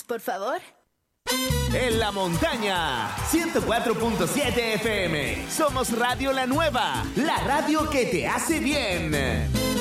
más, por favor. En la montaña, 104.7 FM. Somos Radio La Nueva, la radio que te hace bien.